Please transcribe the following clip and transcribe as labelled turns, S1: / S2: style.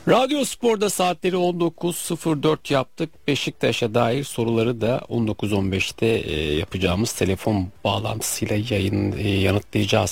S1: Radyo Spor'da saatleri 19.04 yaptık. Beşiktaş'a dair soruları da 19.15'te yapacağımız telefon bağlantısıyla yanıtlayacağız.